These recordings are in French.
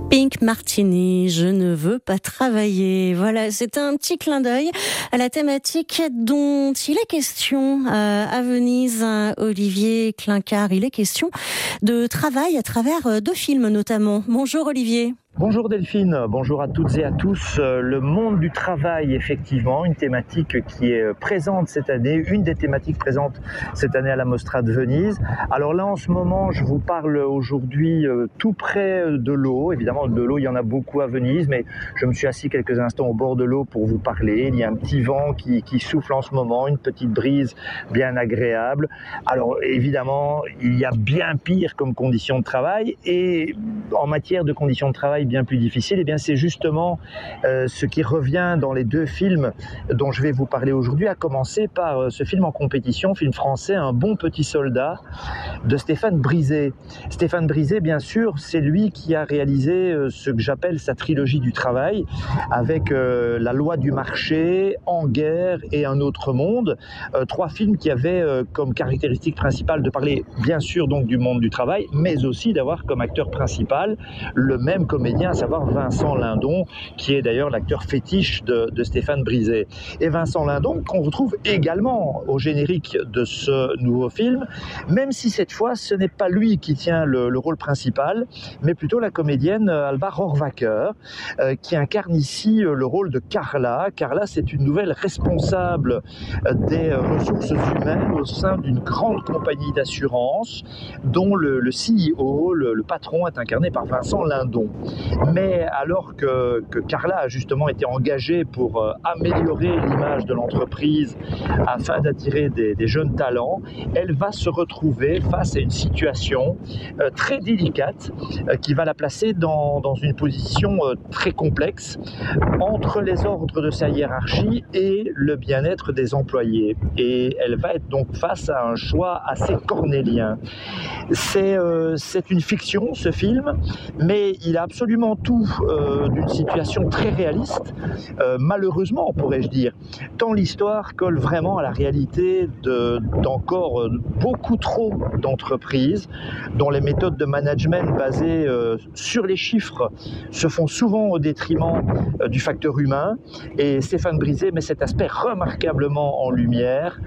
Pink Martini, je ne veux pas travailler. Voilà, c'est un petit clin d'œil à la thématique dont il est question à Venise. Olivier Klinkar, il est question de travail à travers deux films notamment. Bonjour Olivier. Bonjour Delphine, bonjour à toutes et à tous. Le monde du travail, effectivement, une thématique qui est présente cette année, une des thématiques présentes cette année à la Mostra de Venise. Alors là, en ce moment, je vous parle aujourd'hui tout près de l'eau. Évidemment, de l'eau, il y en a beaucoup à Venise, mais je me suis assis quelques instants au bord de l'eau pour vous parler. Il y a un petit vent qui souffle en ce moment, une petite brise bien agréable. Alors évidemment, il y a bien pire comme conditions de travail, et en matière de conditions de travail bien plus difficile, et bien c'est justement ce qui revient dans les deux films dont je vais vous parler aujourd'hui, à commencer par ce film en compétition, film français, Un bon petit soldat, de Stéphane Brisé. Stéphane Brisé, bien sûr, c'est lui qui a réalisé ce que j'appelle sa trilogie du travail, avec La loi du marché, En guerre et Un autre monde, trois films qui avaient comme caractéristique principale de parler bien sûr donc du monde du travail, mais aussi d'avoir comme acteur principal le même comédien, à savoir Vincent Lindon, qui est d'ailleurs l'acteur fétiche de Stéphane Brisé. Et Vincent Lindon, qu'on retrouve également au générique de ce nouveau film, même si cette fois, ce n'est pas lui qui tient le rôle principal, mais plutôt la comédienne Alba Rohrwacher, qui incarne ici le rôle de Carla. Carla, c'est une nouvelle responsable des ressources humaines au sein d'une grande compagnie d'assurance, dont le CEO, le patron, est incarné par Vincent Lindon. Mais alors que Carla a justement été engagée pour améliorer l'image de l'entreprise afin d'attirer des jeunes talents, elle va se retrouver face à une situation très délicate qui va la placer dans une position très complexe entre les ordres de sa hiérarchie et le bien-être des employés. Et elle va être donc face à un choix assez cornélien. C'est une fiction, ce film, mais il a absolument tout d'une situation très réaliste, malheureusement pourrais-je dire, tant l'histoire colle vraiment à la réalité d'encore beaucoup trop d'entreprises dont les méthodes de management basées sur les chiffres se font souvent au détriment du facteur humain. Et Stéphane Brisé met cet aspect remarquablement en lumière,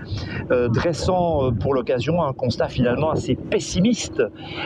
dressant pour l'occasion un constat finalement assez pessimiste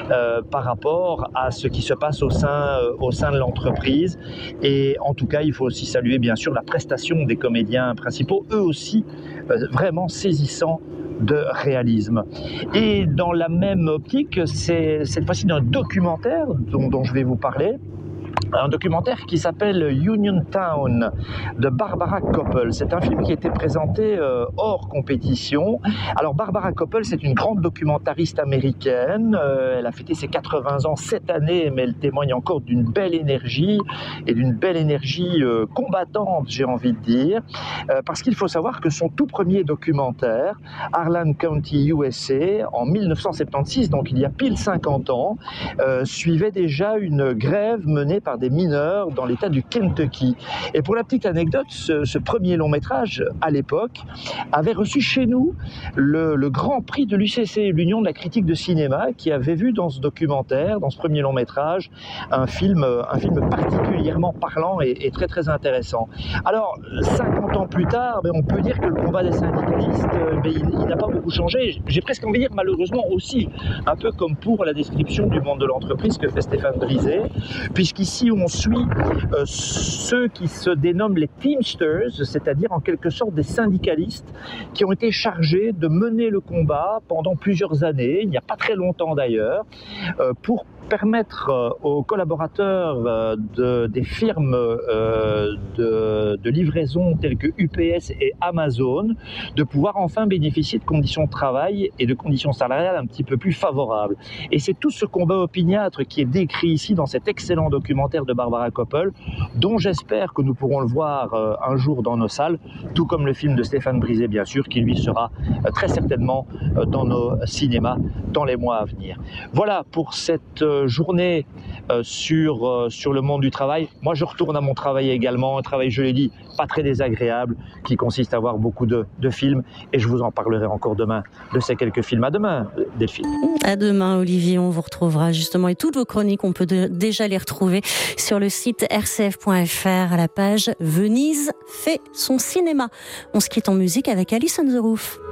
par rapport à ce qui se passe au sein de l'entreprise. Et en tout cas, il faut aussi saluer bien sûr la prestation des comédiens principaux, eux aussi vraiment saisissants de réalisme. Et dans la même optique, c'est cette fois-ci un documentaire dont je vais vous parler. Un documentaire qui s'appelle Uniontown de Barbara Kopple. C'est un film qui a été présenté hors compétition. Alors Barbara Kopple, c'est une grande documentariste américaine. Elle a fêté ses 80 ans cette année, mais elle témoigne encore d'une belle énergie et d'une belle énergie combattante, j'ai envie de dire. Parce qu'il faut savoir que son tout premier documentaire, Harlan County, USA, en 1976, donc il y a pile 50 ans, suivait déjà une grève menée par des mineurs dans l'état du Kentucky. Et pour la petite anecdote, ce premier long métrage, à l'époque, avait reçu chez nous le grand prix de l'UCC, l'Union de la critique de cinéma, qui avait vu dans ce documentaire, dans ce premier long métrage, un film particulièrement parlant et très très intéressant. Alors, 50 ans plus tard, on peut dire que le combat des syndicalistes, il n'a pas beaucoup changé. J'ai presque envie de dire malheureusement aussi, un peu comme pour la description du monde de l'entreprise que fait Stéphane Brisé, puisqu'ici on suit ceux qui se dénomment les Teamsters, c'est-à-dire en quelque sorte des syndicalistes qui ont été chargés de mener le combat pendant plusieurs années, il n'y a pas très longtemps d'ailleurs, pour permettre aux collaborateurs des firmes de livraison telles que UPS et Amazon de pouvoir enfin bénéficier de conditions de travail et de conditions salariales un petit peu plus favorables. Et c'est tout ce combat opiniâtre qui est décrit ici dans cet excellent documentaire de Barbara Kopple, dont j'espère que nous pourrons le voir un jour dans nos salles, tout comme le film de Stéphane Brisé, bien sûr, qui lui sera très certainement dans nos cinémas dans les mois à venir. Voilà pour cette journée sur le monde du travail. Moi, je retourne à mon travail également, un travail, je l'ai dit, pas très désagréable, qui consiste à voir beaucoup de films. Et je vous en parlerai encore demain de ces quelques films. À demain, Delphine. À demain, Olivier. On vous retrouvera justement. Et toutes vos chroniques, on peut déjà les retrouver sur le site rcf.fr à la page Venise fait son cinéma. On se quitte en musique avec Alice on the Roof.